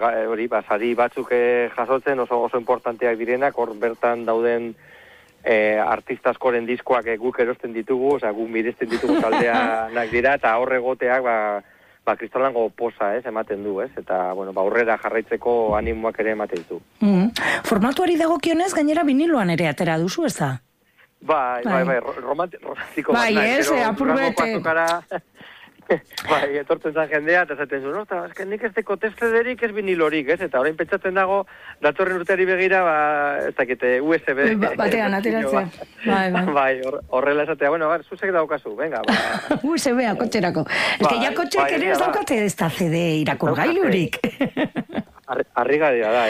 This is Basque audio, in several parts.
hori, sari batzuk jasotzen oso importanteak direnak, hor bertan dauden artista askoren diskoak guk erosten ditugu, guk miresten ditugu taldeanak dira, eta hor egoteak, kristalango posa, ematen du, eta, aurrera jarraitzeko animoak ere ematen ditu. Formatuari dagokionez, gainera viniloan ere atera duzu, ez da? Bai, romantiko bat. Bai, apurbete. Bai, etortzen zan jendea, eta zaten zuen, nik ez deko testederik ez vinilorik, eta orain pentsatzen dago, datorren urteari begira, ez dakite, USB. Batean, ateratzea. Bai, horrela esatea, zuzek daukazu, venga. USB-a kotxerako. Ez que ja kotxeak ere ez daukate ez da CD irakurgailurik. Arrigadia da,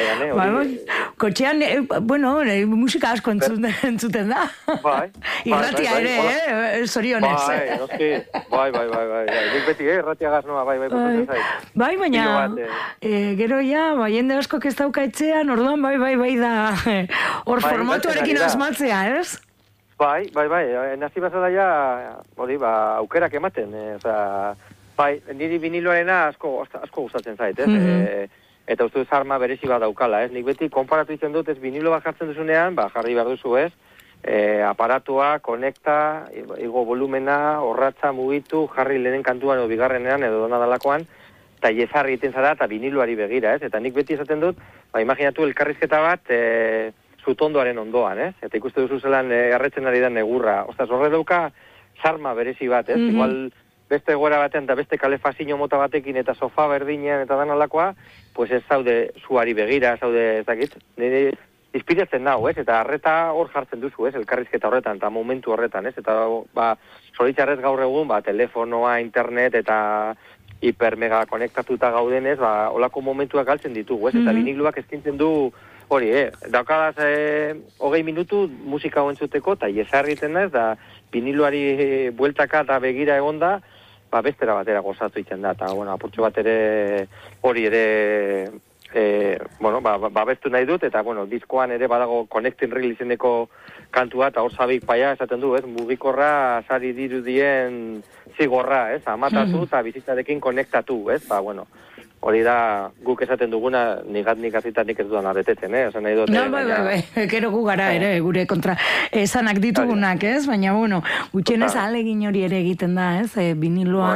kotxean, musika asko entzuten da. Irratia ere, zorionez. Bai. Nik beti, erratia gaznoa, bai, bai, baina, gero ja, jende asko ez dauka etxean, orduan, bai, da, hor formatuarekin asmatzea, ez? Bai, nazi bazala ja, aukerak ematen, bai, niri viniloarena asko gustatzen zait, eta uste duz arma berezi bat daukala, nik beti konparatu izan dut, vinilo bat jartzen duzunean, jarri behar duzu, aparatua, konekta, igo volumena, horratza mugitu, jarri lehenen kantuan edo bigarrenean edo dona dalakoan, eta jezarri egiten zara eta viniloari begira, eta nik beti esaten dut, imaginatu elkarrizketa bat zutondoaren ondoan, eta ikuste duzu zelan erretzen ari da negurra, horre dauka sarma berezi bat, igual beste egoera batean eta beste kalefazio mota batekin eta sofa berdinean eta danalakoa, pues ez zaude zuari begira, zaude ez dakit, nire inspiratzen dago, eta arreta hor jartzen duzu, elkarrizketa horretan, eta momentu horretan, eta zoritxarrez gaur egun, telefonoa, internet, eta hipermega konektatuta gaudenez, olako momentuak galtzen ditugu, eta viniluak eskintzen du hori, daukadaz 20 minutu musika entzuteko, eta jesarriten da, eta viniluari bueltaka eta begira egonda, bestera batera gozatu iten da, eta apurtxo bat ere hori ere babestu nahi dut, eta diskoan ere badago Connecting Reel izeneko kantua, eta hor zabik paia esaten du, mugikorra sari dirudien zigorra, amatatu eta bizitzarekin konektatu, hori da guk esaten duguna nik ez dudan abetetzen, esan nahi dut. Bai, gero gu gara ere, gure kontra esanak ditugunak, baina, gutxienez ahalegin hori ere egiten da, viniloa,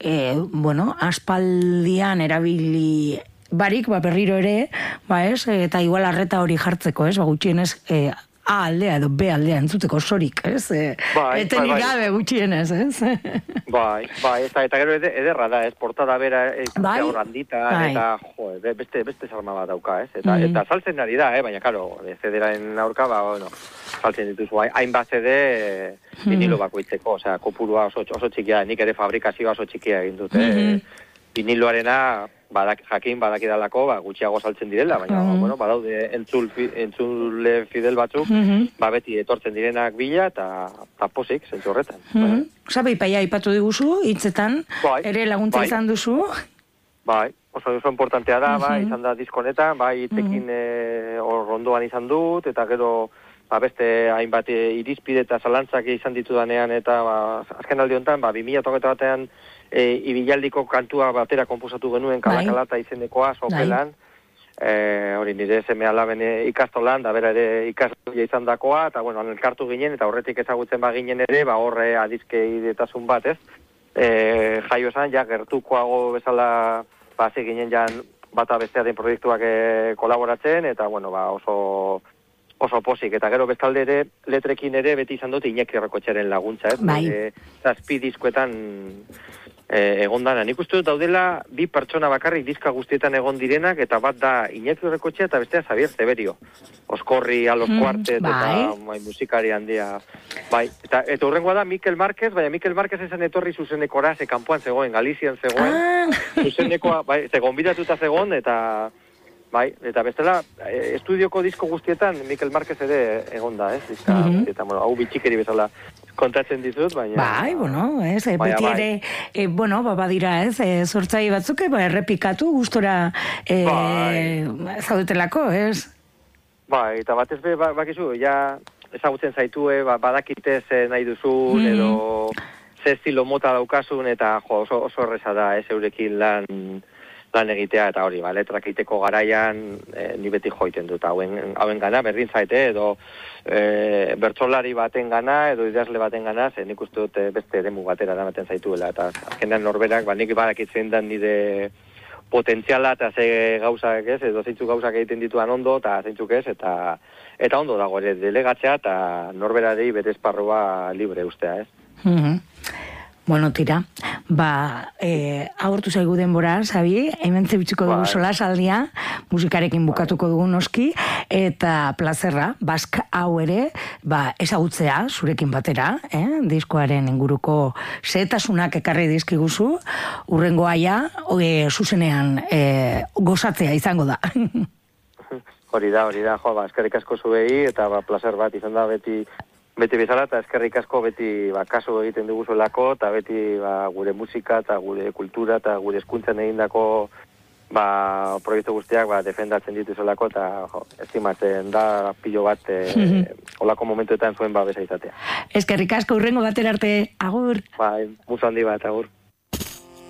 aspaldian erabili barik, berriro ere, eta igual arreta hori jartzeko, gutxienez A aldea edo B aldea entzuteko sorik, etenik gabe gutxienez, Bai, eta gero ederra da, portada bera hor handitan, eta beste salma bat dauka, eta saltzen ari da, baina, karo, CD-aren aurka, saltzen dituzu, hainbat CD vinilo bakoitzeko, kopurua oso txikia, nik ere fabrikazioa oso txikia egin dut, viniloarena jakin badakidalako, gutxiago saltzen direla, baina, badaude entzule fidel batzuk, beti etortzen direnak bila, eta posik, zentzu horretan. Sabe, ipaia ipatu diguzu, hitzetan, ere laguntza izan duzu? Bai, oso importantea da, izan da diskonetan, hitzekin ondoan izan dut, eta gero, beste hainbat irizpide eta zalantzak izan ditudanean, eta azken aldi honetan, 2008 batean, ibilaldiko kantua batera konposatu genuen Kalakalata izenekoa, sopelan, hori nire seme alaben ikastolan, da bera ere ikastolia izan dakoa, eta elkartu ginen, eta horretik ezagutzen baginen ere, horre adizkeidetasun bat, jaio esan, gertukoago bezala, hasi ginen bata bestea den proiektuak kolaboratzen, eta oso posik, eta gero bestalde ere, letrekin ere beti izan dut Iñaki Errekotxeren laguntza, zazpi diskoetan egondana. Nik uste dut daudela bi pertsona bakarrik diska guztietan egon direnak, eta bat da Iñaki Errekotxea eta bestea Xavier Zeberio. Oskorri, Alos Cuartet, eta musikari handia. Eta hurrengoa da Mikel Márquez, baina Mikel Márquez esan etorri zuzenekora, kanpoan zegoen, Galizian zegoen, zuzenekoa, gonbidatuta zegoen, eta bestela, estudioko disko guztietan Mikel Márquez ere egonda, eta hau bitxikeri bezala kontatzen dizut, baina... beti ere, badira, sortzai batzuk, errepikatu gustora zaudetelako, eta batez be, bakizu, ezagutzen zaitue, badakitez nahi duzun, edo ze estilo mota daukasun, eta oso erreza da, eurekin lan egitea, eta hori, letrak egiteko garaian ni beti joiten dut, hauen gana, berdin zaite, edo bertsolari baten gana, edo idazle baten gana, nik uste dut beste eremu batera damaten zaituela, eta azkenean norberak, nik badakitzen da nire potentziala, eta ze gauzak ez, edo zeintzuk gauzak egiten dituan ondo, eta zeintzuk ez, eta ondo dago ere delegatzea, eta norberarei bere esparrua libre ustea, ez? Bueno, tira, agortu zaigu denbora, Xabi, hemen zebitziko dugu solasaldia, musikarekin bukatuko dugu noski, eta plazerra, bask hau ere, ezagutzea, zurekin batera, diskoaren inguruko xehetasunak ekarri dizkiguzu, urrengoa zuzenean gozatzea izango da. Hori da, eskerrik asko zuei, eta plazer bat izan da beti bezala, eta eskerrik asko beti kasu egiten duguzuelako, eta beti gure musika, eta gure kultura, eta gure hezkuntzan egindako proiektu guztiak defendatzen dituzuelako, eta estimatzen da pilo bat olako momentuetan zuen babesa izatea. Eskerrik asko, urrengo batera arte, agur. Musu handi bat, agur.